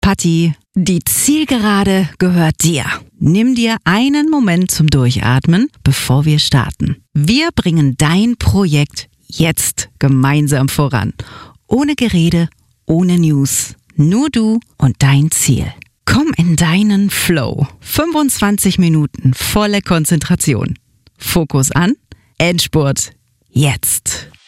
Patti, die Zielgerade gehört dir. Nimm dir einen Moment zum Durchatmen, bevor wir starten. Wir bringen dein Projekt jetzt gemeinsam voran. Ohne Gerede, ohne News. Nur du und dein Ziel. Komm in deinen Flow. 25 Minuten volle Konzentration. Fokus an. Endspurt. Jetzt.